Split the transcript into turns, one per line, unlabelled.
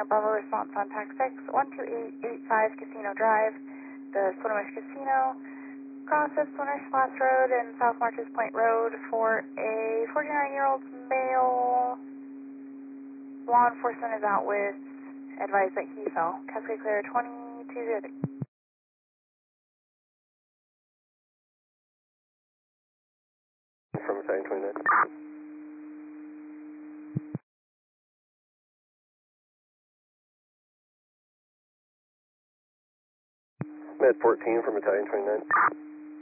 Bravo response on TAC 6, 12885 Casino Drive, the Swinomish Casino, crosses Swinomish Flats Road and South Marches Point Road for a 49-year-old male. Law enforcement is out with, advised that he fell. Cascade Clear 2203.
From Battalion 29. Med 14 from Battalion 29.